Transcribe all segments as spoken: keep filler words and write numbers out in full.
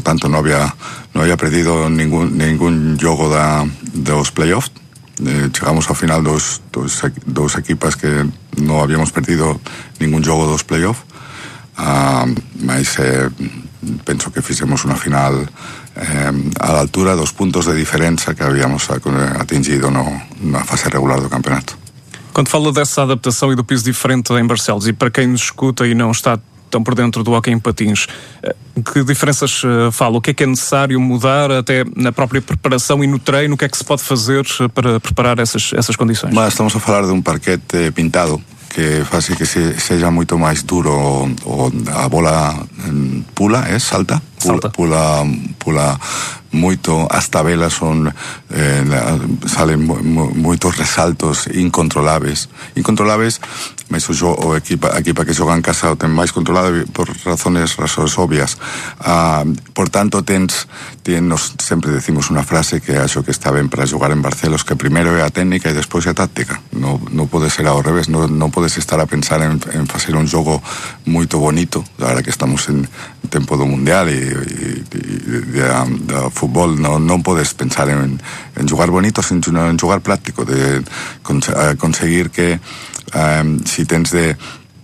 tanto no había no había perdido ningún ningún jogo da dos playoffs. Eh, chegamos ao final dos, dos, dos equipas que non habíamos perdido ningún jogo dos playoff, uh, mas eh, penso que fixemos unha final eh, a altura dos puntos de diferenza que habíamos atingido no, na fase regular do campeonato. Quando fala dessa adaptação e do piso diferente em Barcelos, e para quem nos escuta e não está tão por dentro do hóquei em patins, que diferenças fala? O que é que é necessário mudar até na própria preparação e no treino? O que é que se pode fazer para preparar essas, essas condições? Mas estamos a falar de um parquete pintado que faz que se, seja muito mais duro, ou a bola pula, é salta, salta. pula, pula muito, as tabelas son eh, salen moitos resaltos incontroláveis incontroláveis, mas o, o equipa, a equipa que xoga en casa o ten máis controlado por razones razóns obvias. Ah, por tanto, tens, tens sempre decimos unha frase que acho que está ben para xogar en Barcelos, que primeiro é a técnica e despois é a táctica. Non no pode ser ao revés, non no podes estar a pensar en, en facer un xogo moito bonito, agora que estamos en tempo do Mundial e, e, e da fútbol, non, non podes pensar en, en xogar bonito, sin en xogar práctico, de conseguir que um, si tens de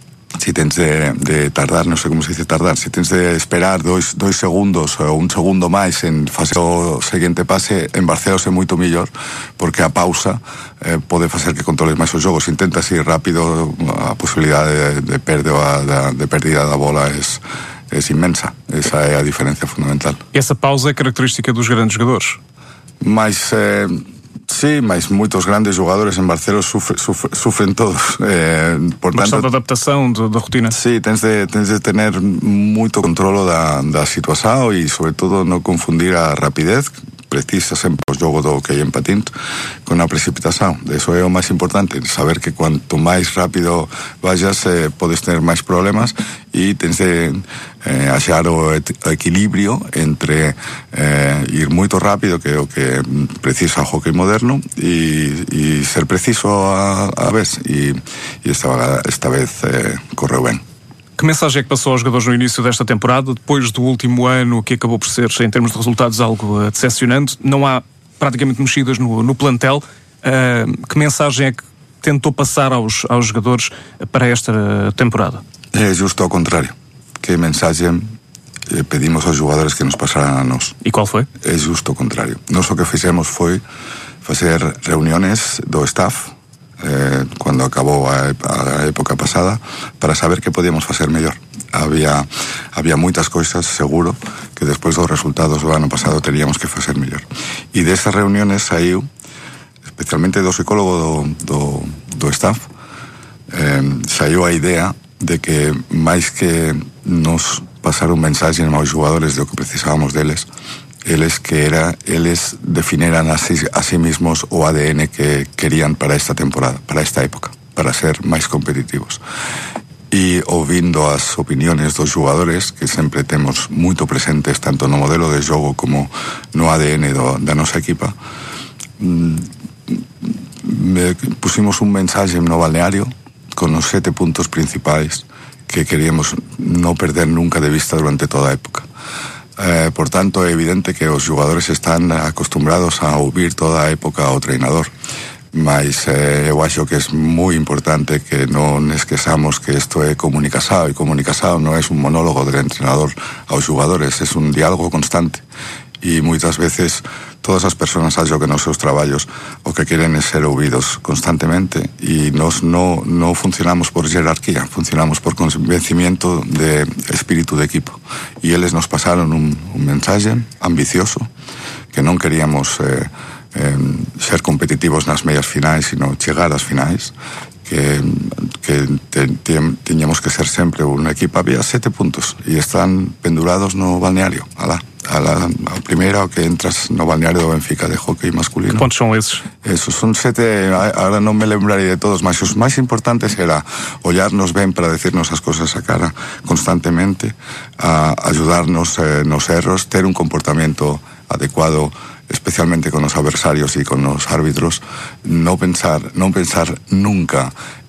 si tens de, de tardar, non sei como se dice tardar, si tens de esperar dois, dois segundos ou un segundo máis en facer o seguinte pase, en Barcelos é moito mellor, porque a pausa eh, pode facer que controles máis os jogos. Intentas ir rápido, a posibilidade de, de, perda, de, de perdida da bola é é inmensa. Esa é a diferencia fundamental. Essa pausa é característica dos grandes jogadores? Mas, eh, sí, mas moitos grandes jogadores en Barcelos sufre, sufre, sufren todos. Eh, por Uma questão tanto, de adaptação, de, da rotina. Sí, tens de, tens de tener moito controlo da, da situación e, sobre todo, non confundir a rapidez precisa sempre o xogo do que hai en patins con a precipitación. Eso é o máis importante, saber que cuanto máis rápido vayas eh, podes tener máis problemas e tens de eh, achar o equilibrio entre eh, ir moito rápido, que é o que precisa o hockey moderno, e, e ser preciso a, a vez, e, e esta, esta vez eh, correu ben. Que mensagem é que passou aos jogadores no início desta temporada, depois do último ano que acabou por ser, em termos de resultados, algo uh, decepcionante? Não há praticamente mexidas no, no plantel. Uh, que mensagem é que tentou passar aos, aos jogadores para esta temporada? É justo ao contrário. Que mensagem eh, pedimos aos jogadores que nos pasaran a nós? E qual foi? É justo ao contrário. Nós o que fizemos foi facer reuniones do staff Eh, cuando acabou a, a época pasada, para saber que podíamos facer mellor. Había había moitas cousas, seguro, que despois dos resultados do ano pasado teríamos que facer mellor. E desas reuniones saiu, especialmente do psicólogo do, do, do staff, eh, saiu a idea de que máis que nos pasar un mensaxe aos xogadores do que precisábamos deles, eles que era, eles definieran a sí, a sí mismos o A D N que querían para esta temporada, para esta época, para ser máis competitivos. E ouvindo as opiniones dos xogadores, que sempre temos moito presentes tanto no modelo de xogo como no A D N do, da nosa equipa, me pusimos un mensaxe no balneario con os sete puntos principais que queríamos non perder nunca de vista durante toda a época. Eh, por tanto, é evidente que os xogadores están acostumbrados a ouvir toda a época ao treinador, mas eh, eu acho que é moi importante que non esquezamos que isto é comunicação, e comunicação non é un monólogo del entrenador aos xogadores, é un diálogo constante, e moitas veces todas as persoas acho que nos seus traballos o que queren é ser ouvidos constantemente, e nos non no funcionamos por jerarquía, funcionamos por convencimiento de espírito de equipo, e eles nos pasaron un, un mensaxe ambicioso que non queríamos eh, eh, ser competitivos nas medias finais, sino chegar ás finais, que, que te, te, teñamos que ser sempre unha equipa. Había sete puntos e están pendurados no balneario, alá. A la, a primeira que entras no balneario do Benfica de hockey masculino. Que pontos son esos? Esos son sete, ahora non me lembrarei de todos, mas os máis importantes era ollarnos ben para decirnos as cosas a cara constantemente, a ayudarnos eh, nos erros, ter un comportamento adecuado, especialmente con os adversarios e con os árbitros, non pensar, non pensar nunca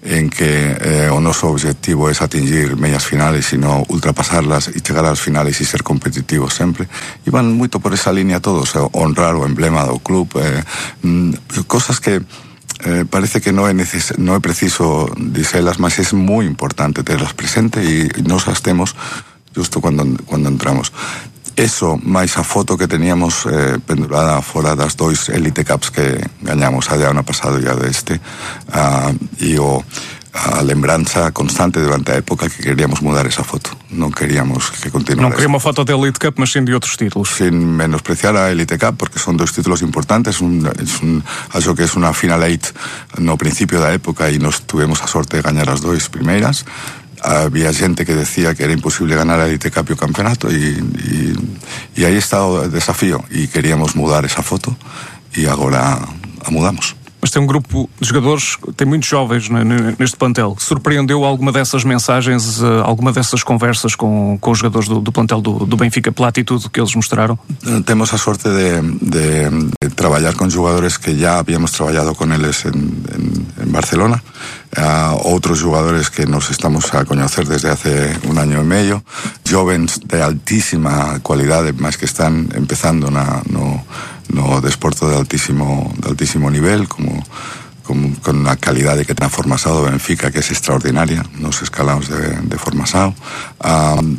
en que eh, o noso objetivo é atingir medias finales, sino ultrapasarlas e chegar ás finales e ser competitivos sempre. E van moito por esa línea todos, eh, honrar o emblema do club, eh, mm, cosas que Eh, parece que non é, neces- non é preciso dicelas, mas é moi importante terlas presente e nos as temos justo cando, cando entramos. Eso, máis a foto que teníamos eh, pendurada fora das dois Elite Cups que gañamos a ano pasado e a deste, uh, e o a lembranza constante durante a época que queríamos mudar esa foto. Non queríamos que continuara. Non quería unha foto da Elite Cup, mas sim de outros títulos. Sin menospreciar a Elite Cup, porque son dos títulos importantes, un, es un, algo que es una Final Eight no principio da época e nos tuvemos a sorte de gañar as dois primeiras. Había xente que decía que era imposible ganar a Elite Cup e o campeonato e, e, e aí está o desafío e queríamos mudar esa foto e agora a mudamos. Mas tem um grupo de jogadores, tem muitos jovens neste plantel. Surpreendeu alguma dessas mensagens, alguma dessas conversas com, com os jogadores do, do plantel do, do Benfica pela atitude que eles mostraram? Temos a sorte de, de, de traballar con jogadores que ya habíamos traballado con eles en, en, en Barcelona, a outros jogadores que nos estamos a coñecer desde hace un año e medio, jovens de altísima cualidade, máis que están empezando na, no, no desporto de altísimo, de altísimo nivel, como, como con una calidade que ten a Formasao do Benfica, que es extraordinaria, nos escalaos de, de Formasao. Um,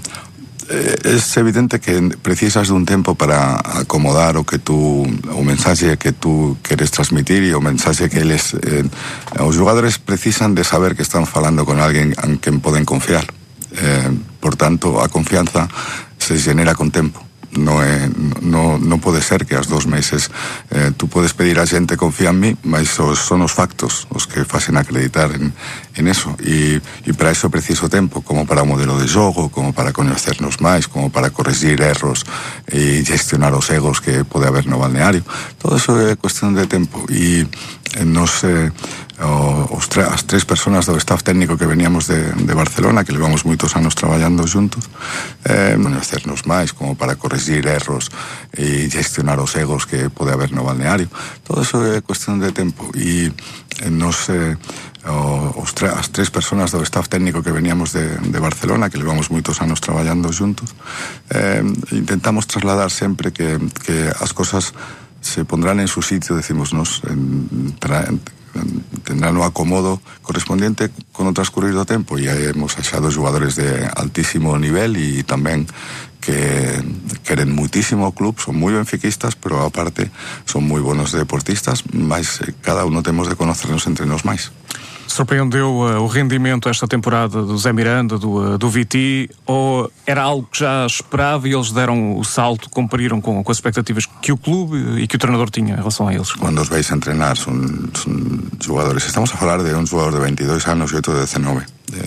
es evidente que precisas de un tempo para acomodar o que tú, o mensaxe que tú queres transmitir e o mensaxe que eles, eh, os jogadores precisan de saber que están falando con alguén en quen poden confiar. Eh, por tanto, a confianza se genera con tempo. No, é, no, no pode ser que aos dos meses eh, tú podes pedir a xente confía en mí, mas os, son os factos os que facen acreditar en, en eso e, e para eso preciso tempo, como para o modelo de xogo, como para coñecernos máis, como para corregir erros e gestionar os egos que pode haber no balneario. Todo eso é cuestión de tempo e eh, nos eh, os tre- as tres personas do staff técnico que veníamos de, de Barcelona, que levamos moitos anos traballando juntos, eh, coñecernos máis, como para corregir erros e gestionar os egos que pode haber no balneario. Todo eso é cuestión de tempo e eh, nos eh, os tre- as tres personas do staff técnico que veníamos de, de Barcelona, que levamos moitos anos traballando juntos, eh, intentamos trasladar sempre que, que as cosas se pondrán en su sitio, decimos nos, en, tra- en, tendrán o acomodo correspondiente con o transcurrir do tempo e hemos achado xogadores de altísimo nivel e tamén que queren muitísimo o club, son moi benfiquistas, pero aparte son moi bonos deportistas, mas cada uno temos de conocernos entre nós máis. Surpreendeu uh, o rendimento esta temporada do Zé Miranda, do, uh, do Viti, ou era algo que já esperava e eles deram o salto, compariram com, com as expectativas que o clube e que o treinador tinha em relação a eles? Quando os veis a entrenar son, son jogadores, estamos a falar de un jogador de veintidós anos e outro de dezenove.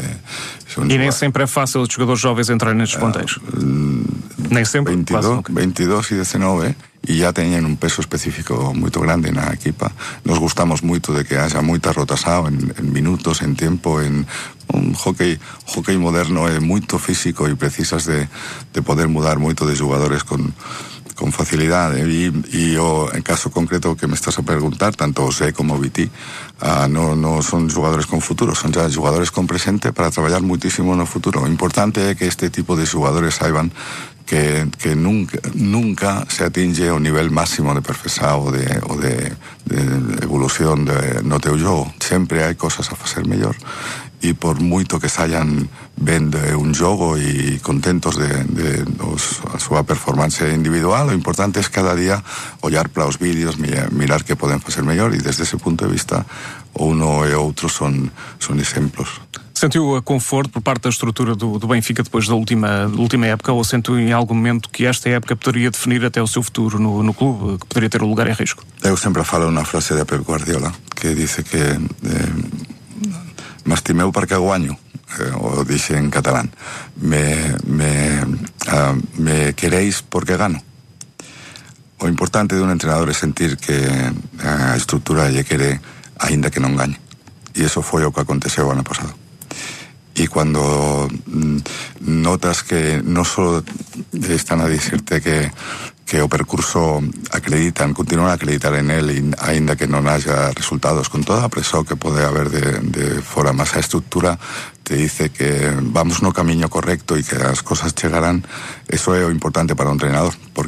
De, e nem sempre é fácil os jogadores jovens entrarem nestes plantéis. Uh, nem sempre. veintidós, veintidós e dezenove e já teñen un peso específico moito grande na equipa. Nos gustamos moito de que haxa moita rotación en, en minutos, en tempo, en un hockey, hockey moderno é moito físico e precisas de, de poder mudar moito de xogadores con con facilidade e, e o en caso concreto que me estás a preguntar, tanto o Zé como o Viti uh, no, no son xogadores con futuro, son xa xogadores con presente para traballar muitísimo no futuro. O importante é que este tipo de xogadores saiban que, que nunca, nunca se atinge o nivel máximo de perfección ou de, o de, de evolución de, no teu xogo. Sempre hai cosas a facer mellor e por moito que saian ben de un xogo e contentos de, de os, a súa performance individual, o importante é cada día ollar para os vídeos, mirar que poden facer mellor e desde ese punto de vista o uno e outro son, son exemplos. Sentiu conforto por parte da estrutura do, do Benfica depois da última, da última época, ou sentiu em algum momento que esta época poderia definir até o seu futuro no, no clube, que poderia ter um lugar em risco? Eu sempre falo unha frase de Pep Guardiola que dice que eh, m'estimeu perquè guanyo, eh, o dixe en catalán, me, me, uh, me queréis porque gano. O importante dun entrenador é sentir que a estrutura lle quere aínda que non gañe, e eso foi o que aconteceu ano pasado. Y cuando mm, notas que no solo están a decirte que, que o percurso acreditan, continúan a acreditar en él, e aínda que non haya resultados, con toda a presión que pode haber de, de fora, mas a estructura te dice que vamos no camiño correcto e que as cosas chegarán. Eso é o importante para un entrenador, porque